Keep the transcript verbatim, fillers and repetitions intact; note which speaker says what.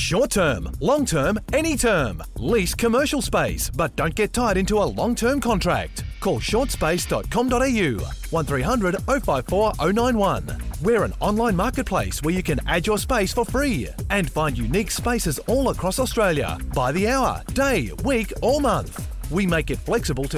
Speaker 1: Short term, long term, any term. Lease commercial space, but don't get tied into a long-term contract. Call short space dot com dot a u, one three hundred oh five four oh nine one. We're an online marketplace where you can add your space for free and find unique spaces all across Australia by the hour, day, week or month. We make it flexible to